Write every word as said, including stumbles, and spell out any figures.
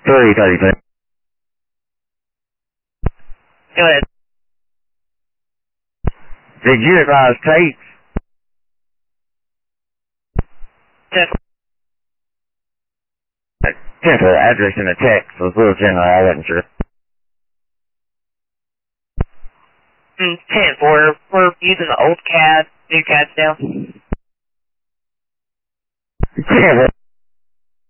three thirty-two. Go ahead. Did you advise tapes? Ten Sent the address in the text. It was a little general. I wasn't sure. Mm, ten four. We're using the old C A D, new C A D now. ten